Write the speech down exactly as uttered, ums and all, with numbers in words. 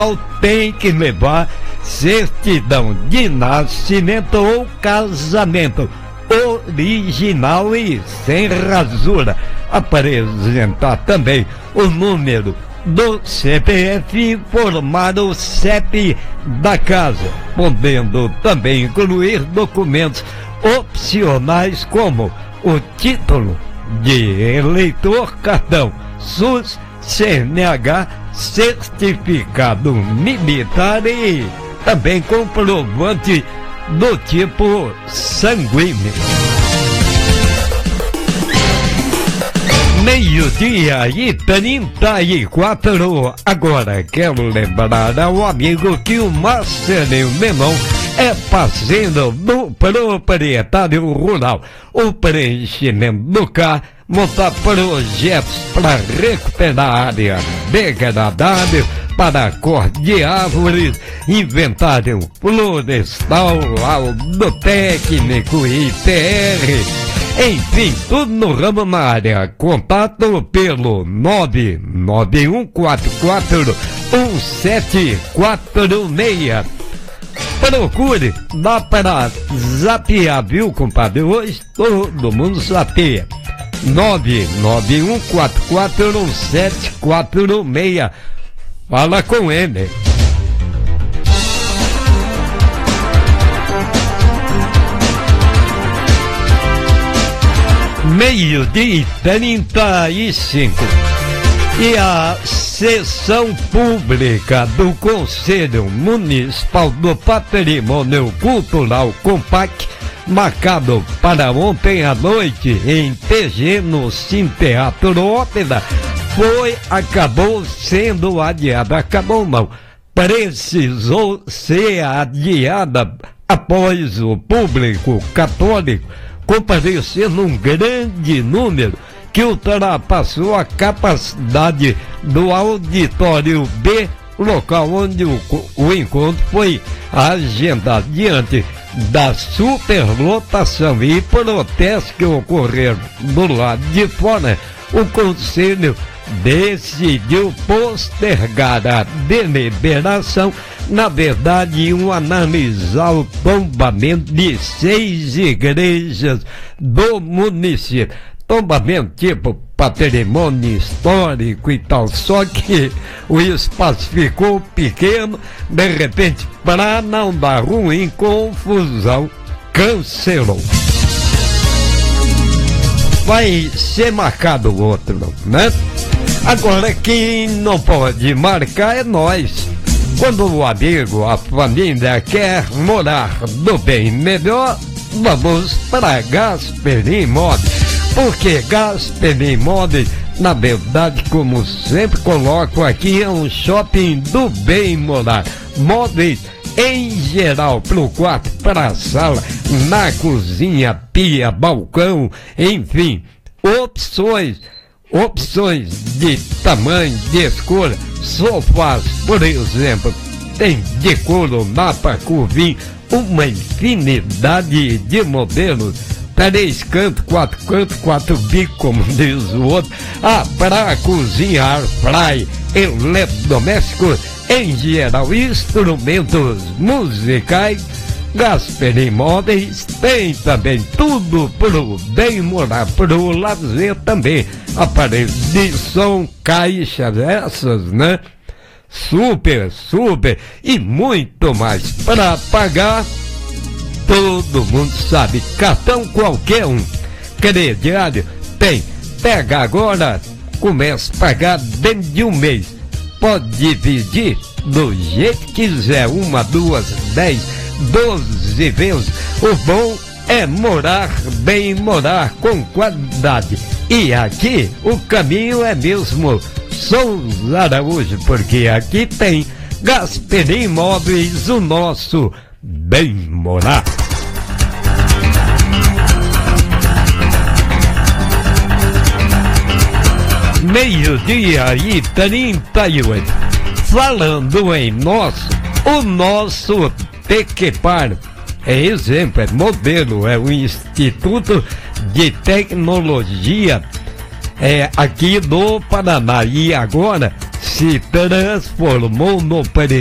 tem que levar certidão de nascimento ou casamento original e sem rasura. Apresentar também o número do C P F e informar o C E P da casa, podendo também incluir documentos opcionais como o título de eleitor, cartão SUS, C N H, certificado militar e também comprovante do tipo sanguíneo. Meio-dia e trinta e quatro. Agora quero lembrar ao amigo que o Marcelinho Menon é parceiro do proprietário rural. O preenchimento do C A montar projetos para recuperar a área degradável, para corte de árvores, inventário florestal, laudo técnico I T R, enfim, tudo no ramo na área. Contato pelo nove nove um quatro quatro um sete quatro seis. Procure, dá para zapear, viu, compadre? Hoje todo mundo zapeia. nove nove um quatro quatro um sete quatro seis. Fala com ele. Meio-dia e trinta e cinco. E a sessão pública do Conselho Municipal do Patrimônio Cultural CONPAC, marcado para ontem à noite em T G, no Cine Teatro Ópera, foi, acabou sendo adiada. Acabou não, precisou ser adiada após o público católico comparecer num grande número que ultrapassou a capacidade do auditório B, local onde o, o encontro foi agendado. Diante da superlotação e protestos que ocorreram do lado de fora, o Conselho decidiu postergar a deliberação. Na verdade, iam analisar o tombamento de seis igrejas do município. Tombamento tipo patrimônio histórico e tal, só que o espaço ficou pequeno, de repente, para não dar ruim, confusão, cancelou. Vai ser marcado outro, né? Agora, quem não pode marcar é nós. Quando o amigo, a família quer morar do bem melhor, vamos para Gasperim Imóveis. Porque Gasperim Imóveis, na verdade, como sempre coloco aqui, é um shopping do bem morar. Móveis em geral, para o quarto, para a sala, na cozinha, pia, balcão, enfim, opções, opções de tamanho, de escolha, sofás, por exemplo, tem de couro, napa, curvim, uma infinidade de modelos, três cantos, quatro cantos, quatro bicos, como diz o outro, ah, para cozinhar, fry, eletrodomésticos, em geral, instrumentos musicais. Gasperim Imóveis tem também tudo pro bem morar, pro lazer também, aparelhos de som, caixas essas, né? Super, super e muito mais. Para pagar, todo mundo sabe, cartão qualquer um, crediário tem, pega agora, começa a pagar dentro de um mês, pode dividir do jeito que quiser, uma, duas, dez, doze vezes. O bom é morar bem, morar com qualidade. E aqui o caminho é mesmo Souza Araújo, porque aqui tem Gasperim Imóveis, o nosso bem morar. Meio-dia e trinta e oito. Falando em nosso, o nosso Tequepar é exemplo, é modelo, é o Instituto de Tecnologia é, aqui do Paraná. E agora se transformou no